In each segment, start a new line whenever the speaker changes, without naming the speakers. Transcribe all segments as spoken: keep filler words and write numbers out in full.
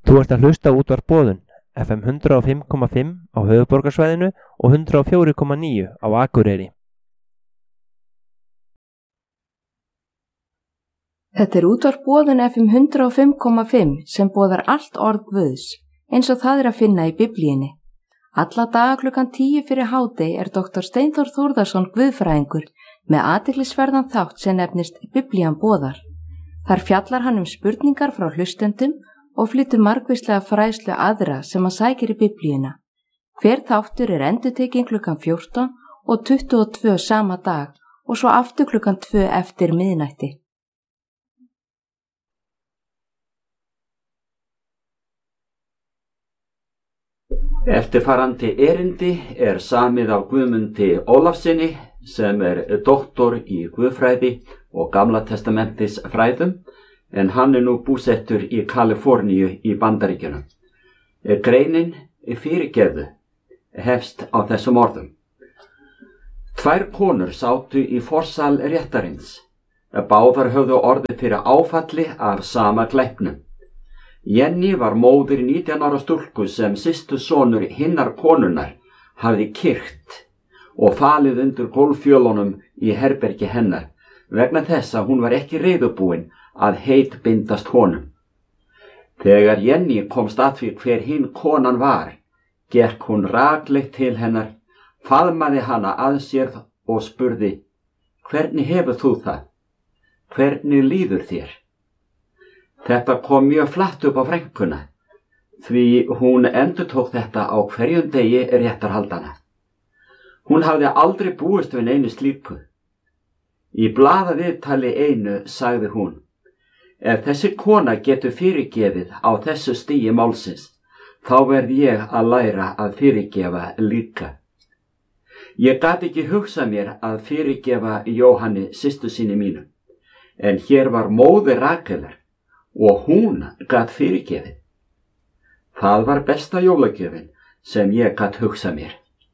Þú ert að hlusta á Útvarp Boðun, F M hundrað og fimm komma fimm á höfuðborgarsvæðinu og hundrað og fjögur komma níu á Akureyri.
Þetta er Útvarp Boðun F M hundrað og fimm komma fimm sem boðar allt orð Guðs, eins og það er að finna í Biblíunni. Alla daga klukkan tíu fyrir hádegi er doktor Steinþór Þórðarson guðfræðingur með athyglisverðan þátt sem nefnist Biblían boðar. Þar fjallar hann um spurningar frá hlustendum og flytur margvíslega fræðslu aðra sem að sækir í Biblíuna. Hver þáttur er endurtekinn klukkan fjórtán og tuttugu og tvö sama dag og svo aftur klukkan tvö eftir miðnætti.
Eftirfarandi erindi er samið af Guðmundi Ólafssyni sem er doktor í guðfræði og Gamla testamentis fræðum, en hann er nú búsettur í Kaliforníu í Bandaríkjunum. Greinin fyrirgefðu hefst á þessum orðum. Tvær konur sátu í forsal réttarins. Báðar höfðu orðið fyrir áfalli af sama glæpnum. Jenny var móðir nítján ára stúlku sem systusonur hinnar konunnar hafði kyrkt og falið undir gólffjölunum í herbergi hennar vegna þess að hún var ekki reiðubúin að heitbindast honum. Þegar Jenny komst að því hver hinn konan var, gekk hún rakleitt til hennar, faðmaði hana að sér og spurði: Hvernig hefur þú það? Hvernig líður þér? Þetta kom mjög flatt upp á frænkuna, því hún endurtók þetta á hverjum degi réttarhaldana. Hún hafði aldrei búist við neinu slíku. Í blaðaviðtali einu sagði hún: Ef þessi kona getur fyrirgefið á þessu stigi málsins, þá verð ég að læra að fyrirgefa líka. Ég gat ekki hugsað mér að fyrirgefa Jóhanni systur sinni mínu, en hér var móðir Rakelar og hún gat fyrirgefið. Það var besta jólagjöfin sem ég gat hugsað mér.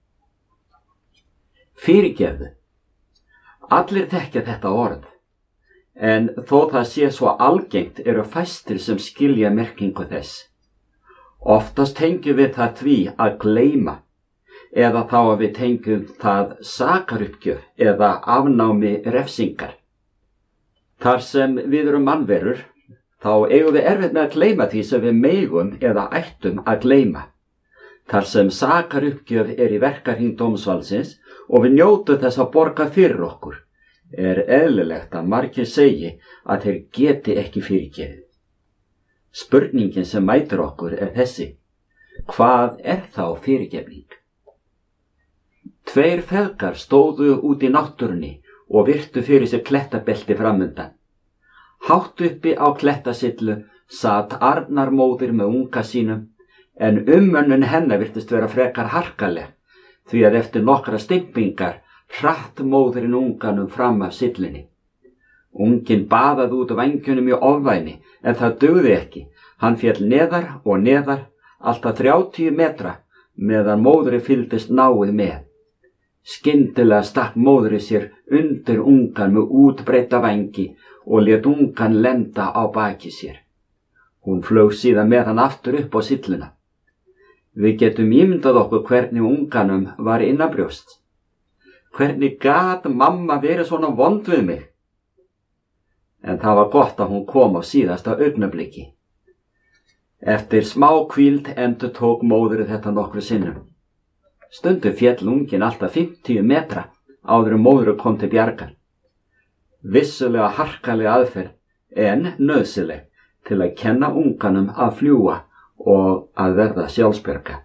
Fyrirgefðu. Allir þekkja þetta orð, en þó það sé svo algengt eru fæstir sem skilja merkingu þess. Oftast tengjum við það því að gleyma, eða þá að við tengjum það sakaruppgjöf eða afnámi refsingar. Þar sem við erum mannverur, þá eigum við erfitt með að gleyma því sem við megum eða ættum að gleyma. Þar sem sakaruppgjöf er í verkahring dómsvaldsins og við njótum þess að borga fyrir okkur, er eðlilegt að margir segi að þeir geti ekki fyrirgefið. Spurningin sem mætir okkur er þessi: hvað er þá fyrirgefning? Tveir feðgar stóðu út í náttúrunni og virtu fyrir sér klettabelti framundan. Hátt uppi á klettasillu sat Arnarmóðir með unga sínum, en umönnun hennar virtist vera frekar harkaleg, því að eftir nokkra stimpingar hratt móðirinn unganum fram af sillinni. Unginn baðaði út vængjunum í ofvæni, en það dugði ekki. Hann féll neðar og neðar, alltaf þrjátíu metra, meðan móðurinn fylgdist náið með. Skyndilega stakk móðurinn sér undir ungan með útbreidda vængi og lét ungan lenda á baki sér. Hún flaug síðan með hann aftur upp á silluna. Við getum ímyndað okkur hvernig unganum var innanbrjóst. Hvernig gat mamma verið svona vond við mig? En það var gott að hún kom á síðasta augnabliki. Eftir smá hvíld endurtók móðurinn þetta nokkru sinnum. Stundum féll unginn alltaf fimmtíu metra áður en móðurinn kom til bjargar. Vissulega harkaleg aðferð, en nauðsynleg til að kenna unganum að fljúga og að verða sjálfsbjarga.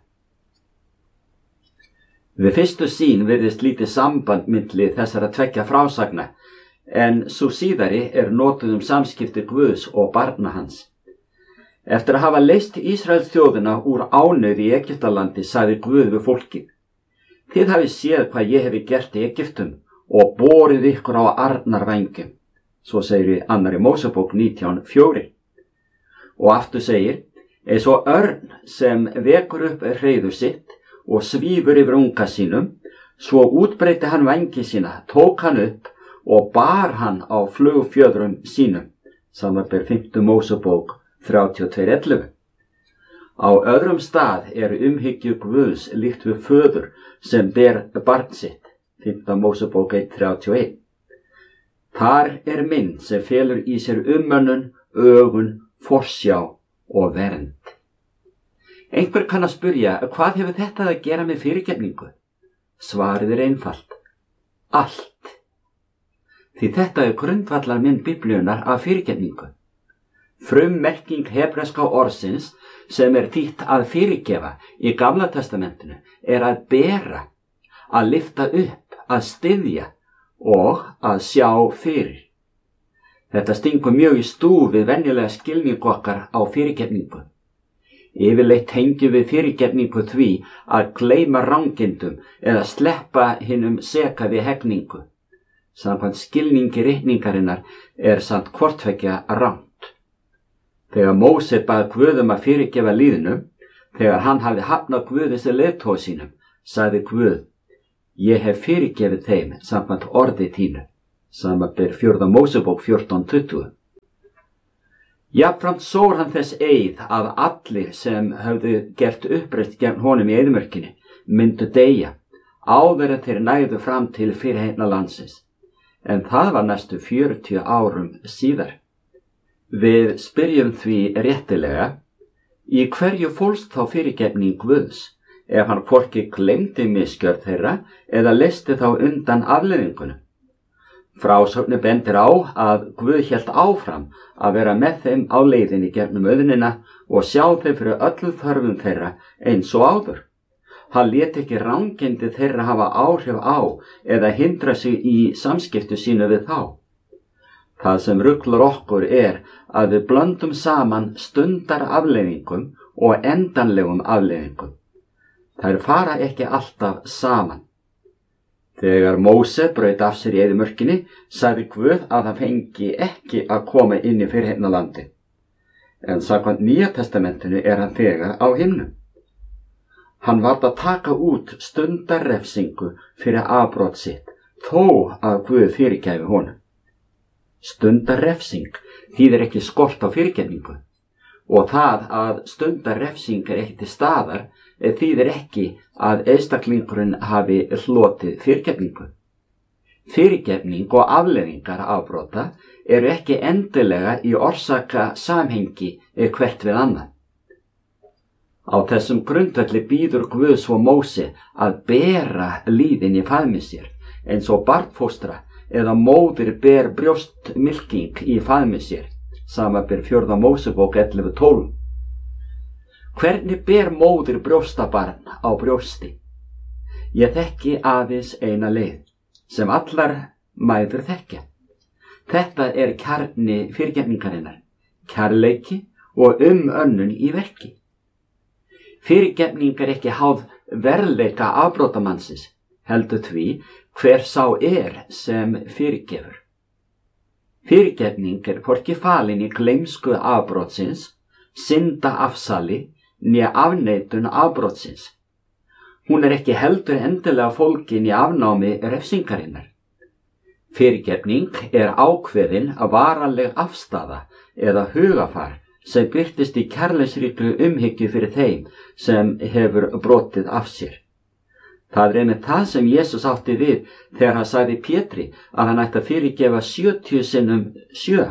Við fyrstu sýn virðist lítið samband milli þessara tveggja frásagna, en sú síðari er notuð um samskipti Guðs og barna hans. Eftir að hafa leyst Ísraels þjóðina úr ánauð í Egyptalandi sagði Guð við fólkið: Þið hafið séð hvað ég hefi gert í Egyptum og borið ykkur á arnarvængjum. Svo segir í annarri Mósebók nítján fjögur. Og aftur segir: eins og örn sem vekur upp hreiður sitt og svífur yfir unga sínum, svo útbreiddi hann vængi sína, tók hann upp og bar hann á flugfjöðrum sínum. Samanber fimmta Mósebók þrjátíu og tvö ellefu. Á öðrum stað er umhyggju Guðs líkt við föður sem ber barn sitt, fimmta Mósebók eitt þrjátíu og eitt. Þar er mynd sem felur í sér umönnun, ögun, forsjá og vernd. Einhver kann að spyrja, hvað hefur þetta að gera með fyrirgefningu? Svarið er einfalt. Allt. Því þetta er grundvallar mynd Biblíunnar af fyrirgefningu. Frummerking hebreska orðsins sem er þýtt að fyrirgefa í Gamla testamentinu er að bera, að lyfta upp, að styðja og að sjá fyrir. Þetta stingur mjög í stúf við venjulega skilning okkar á fyrirgefningu. Yfirleitt hengjum við fyrirgefningu því að gleyma rangindum eða sleppa hinum seka við hegningu. Samkvæmt skilningi ritningarinnar er samt hvortveggja rangt. Þegar Móse bað Guð um að fyrirgefa lýðnum, þegar hann hafði hafnað Guði sem leiðtoga sínum, sagði Guð, ég hef fyrirgefið þeim samkvæmt orði þínu, samanber fjórða Mósebók fjórtán tuttugu. Jafnframt sór hann þess eið að allir sem höfðu gert uppreist gegn honum í eyðimörkinni myndu deyja, áður en þeir nægðu fram til fyrirheitna landsins, en það var næstu fjörutíu árum síðar. Við spyrjum því réttilega, í hverju fólst þá fyrirgefning Guðs, ef hann hvorki gleymdi misgjörð þeirra eða leysti þá undan afleiðingunum. Frásögnin bendir á að Guð hélt áfram að vera með þeim á leiðinni gegnum auðnina og sjá þeim fyrir öllu þörfum þeirra eins og áður. Hann lét ekki rangindi þeirra hafa áhrif á eða hindra sig í samskiptu sínu við þá. Það sem ruglar okkur er að við blöndum saman stundar afleiðingum og endanlegum afleiðingum. Þær fara ekki alltaf saman. Þegar Móse braut af sér í eyðimörkinni, sagði Guð að hann fengi ekki að koma inn í fyrirheitna landi. En samkvæmt Nýja testamentinu er hann þegar á himnum. Hann varð að taka út stundarrefsingu fyrir afbrot sitt, þó að Guð fyrirgæfi honum. Stundarrefsing þýðir ekki skort á fyrirgefningu og það að stundarrefsing er ekki til staðar þýðir ekki að einstaklingurinn hafi hlotið fyrirgefningu. Fyrirgefning og afleiðingar afbrota eru ekki endilega í orsaka samhengi hvert við annað. Á þessum grundvelli býður Guð svo Móse að bera lýðin í faðmi sér eins og barnfóstra eða móðir ber brjóstmylking í faðmi sér, samanber fjórða Mósebók ellefu tólf. Hvernig ber móðir brjóstabarn á brjósti? Ég þekki aðeins eina leið, sem allar mæður þekkja. Þetta er kjarni fyrirgefningarinnar, kærleiki og umönnun í verki. Fyrirgefning er ekki háð verðleika afbrotamannsins, heldur því hver sá er sem fyrirgefur. Fyrirgefning er hvorki falin í gleymsku afbrotsins, synda afsali, né afneitun afbrotsins. Hún er ekki heldur endilega fólgin í afnámi refsingarinnar. Fyrirgefning er ákveðin að varanleg afstaða eða hugafar sem birtist í kærleiksríkri umhyggju fyrir þeim sem hefur brotið af sér. Það er einmitt það sem Jesús átti við þegar hann sagði Pétri að hann ætti að fyrirgefa sjötíu sinnum sjö.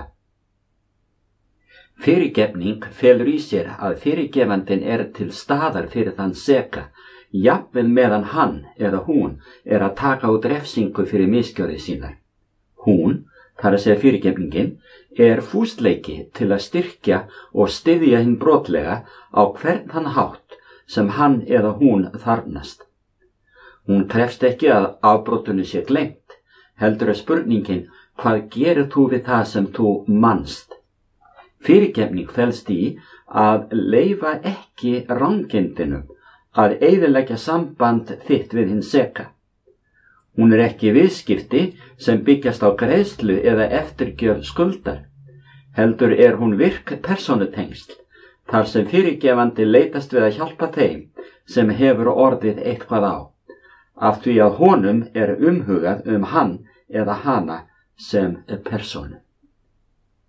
Fyrirgefning felur í sér að fyrirgefandinn er til staðar fyrir þann seka, jafnvel meðan hann eða hún er að taka út refsingu fyrir misgjörðir sínar. Hún, þar að segja fyrirgefningin, er fúsleiki til að styrkja og styðja hinn brotlega á hvern þann hátt sem hann eða hún þarfnast. Hún krefst ekki að afbrotinu sé gleymt, heldur er spurningin hvað gerir þú við það sem þú manst. Fyrirgefning felst í að leyfa ekki rangindinum að eyðileggja samband þitt við hinn seka. Hún er ekki viðskipti sem byggjast á greiðslu eða eftirgjöf skuldar, heldur er hún virk persónutengsl, þar sem fyrirgefandi leitast við að hjálpa þeim sem hefur orðið eitthvað á, af því að honum er umhugað um hann eða hana sem persónu.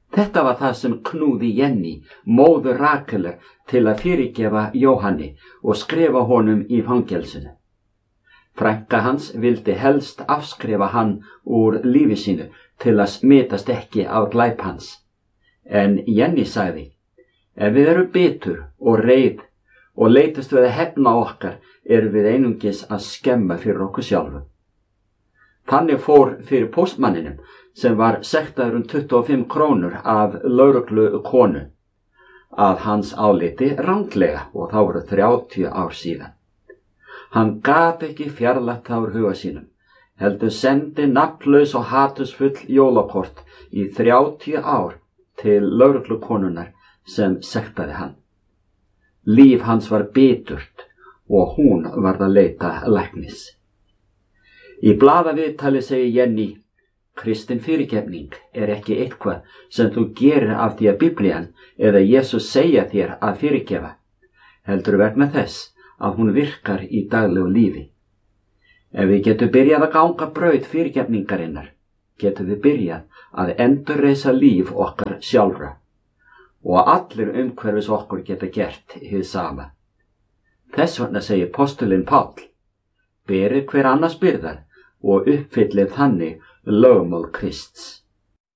Þetta var það sem knúði Jenny, móður Rakeler, til að fyrirgefa Jóhanni og skrifa honum í fangelsinu. Frænka hans vildi helst afskrifa hann úr lífi sínu til að smitast ekki af glæp hans. En Jenny sagði, ef við erum bitur og reið og leitast við að hefna okkar, erum við einungis að skemma fyrir okkur sjálfum. Þannig fór fyrir póstmanninum, sem var sektaður um tuttugu og fimm krónur af lögreglu konu, að hans áliti ranglega, og þá voru þrjátíu ár síðan. Hann gat ekki fjarlægt það úr huga sínum, heldur sendi nafnlaus og hatusfull jólakort í þrjátíu ár til lögreglukonunnar sem sektaði hann. Líf hans var biturt og hún varð að leita læknis. Í blaðaviðtali segir Jenny, kristin fyrirgefning er ekki eitthvað sem þú gerir af því að Biblían eða Jesús segja þér að fyrirgefa, heldur vegna þess að hún virkar í daglegu lífi. Ef við getum byrjað að ganga braut fyrirgefningarinnar, getum við byrjað að endurreisa líf okkar sjálfra og allir umhverfis okkur geta gert hið sama. Þess vegna segir postulinn Páll, berið hver annars byrðar og uppfyllið þannig lögmál Krists.